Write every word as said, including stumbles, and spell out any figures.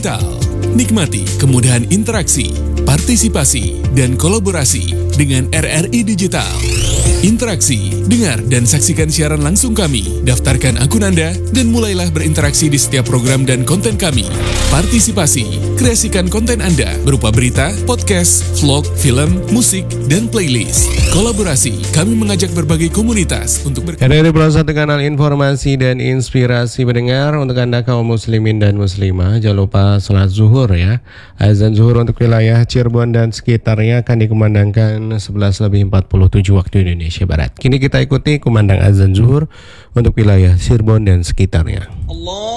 Digital. Nikmati kemudahan interaksi, partisipasi, dan kolaborasi dengan R R I Digital. Interaksi, dengar dan saksikan siaran langsung kami. Daftarkan akun Anda dan mulailah berinteraksi di setiap program dan konten kami. Partisipasi, kreasikan konten Anda berupa berita, podcast, vlog, film, musik, dan playlist. Kolaborasi, kami mengajak berbagai komunitas untuk ber... R R I Plus, satu kanal informasi dan inspirasi pendengar untuk Anda kaum muslimin dan muslimah. Jangan lupa salat zuhur ya. Azan zuhur untuk wilayah Cirebon dan sekitarnya akan dikumandangkan sebelas lebih empat puluh tujuh waktu Indonesia Barat. Kini kita ikuti kumandang azan zuhur untuk wilayah Cirebon dan sekitarnya. Allah